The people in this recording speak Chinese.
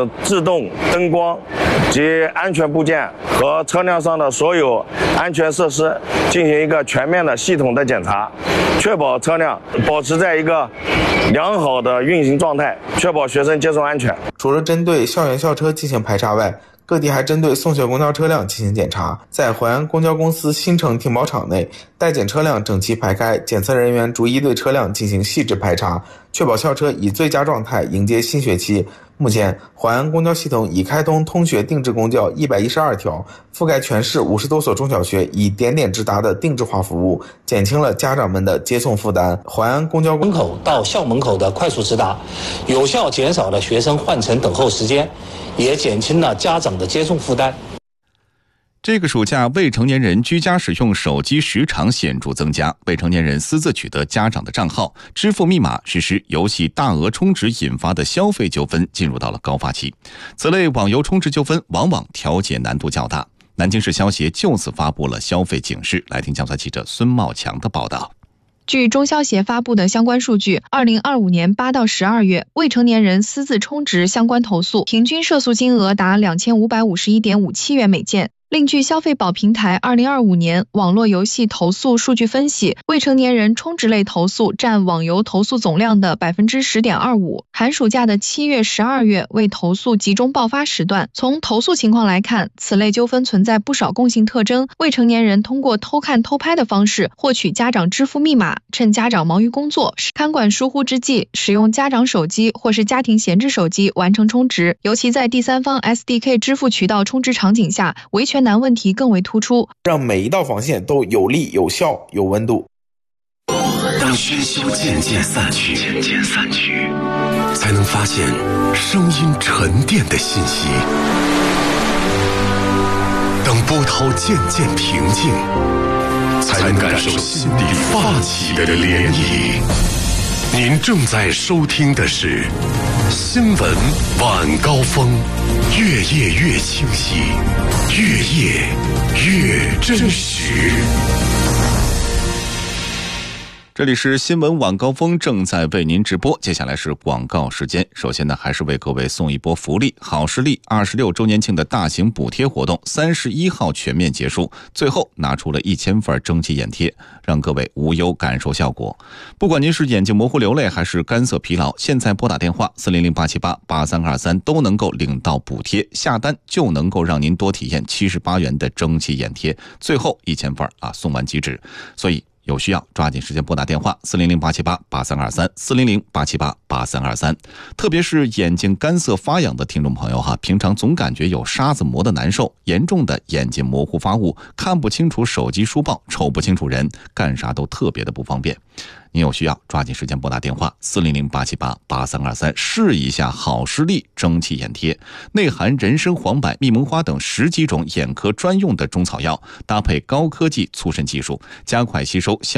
自动灯光及安全部件和车辆上的所有安全设施进行一个全面的系统的检查，确保车辆保持在一个良好的运行状态，确保学生接送安全。 除了针对校园校车进行排查外，各地还针对送学公交车辆进行检查。在淮安公交公司新城停保场内，待检车辆整齐排开，检测人员逐一对车辆进行细致排查，确保校车以最佳状态迎接新学期。目前，淮安公交系统已开通通学定制公交112条，覆盖全市50多所中小学，以点点直达的定制化服务，减轻了家长们的接送负担。淮安公交门口到校门口的快速直达，有效减少了学生换乘等候时间，也减轻了家长的接送负担。 这个暑假，未成年人居家使用手机时长显著增加，未成年人私自取得家长的账号、支付密码实施游戏大额充值引发的消费纠纷进入到了高发期。此类网游充值纠纷往往调解难度较大。南京市消协就此发布了消费警示。来听江苏记者孙茂强的报道。 据中消协发布的相关数据，2025年8到12月，未成年人私自充值相关投诉平均涉诉金额达2551.57元每件。另据消费保平台2025年网络游戏投诉数据分析，未成年人充值类投诉占网游投诉总量的 10.25%。寒暑假的7月、12月为投诉集中爆发时段。从投诉情况来看，此类纠纷存在不少共性特征。未成年人通过偷看、偷拍的方式获取家长支付密码，趁家长忙于工作、看管疏忽之际，使用家长手机或是家庭闲置手机完成充值。尤其在第三方 SDK 支付渠道充值场景下，维权难问题更为突出， 让每一道防线都有力、有效、有温度。 当喧嚣渐渐散去，才能发现声音沉淀的信息；当波涛渐渐平静，才能感受心底泛起的涟漪。您正在收听的是新闻晚高峰，越夜越清晰，越夜越真实。 这里是新闻晚高峰，正在为您直播。接下来是广告时间。首先呢，还是为各位送一波福利。好视力26周年庆的大型补贴活动31号全面结束，最后拿出了1000份蒸汽眼贴，让各位无忧感受效果。不管您是眼睛模糊流泪还是干涩疲劳，现在拨打电话400-878-8323都能够领到补贴，下单就能够让您多体验78元的蒸汽眼贴，最后1000份送完即止。所以有需要抓紧时间拨打电话400-878-8323 400-878-8323。特别是眼睛干涩发痒的听众朋友平常总感觉有沙子磨的难受，严重的眼睛模糊发雾，看不清楚手机书报，瞅不清楚人，干啥都特别的不方便。您有需要抓紧时间拨打电话400-878-8323，试一下好视力蒸汽眼贴，内含人参、黄柏、蜜蒙花等10几种眼科专用的中草药，搭配高科技促渗技术，加快吸收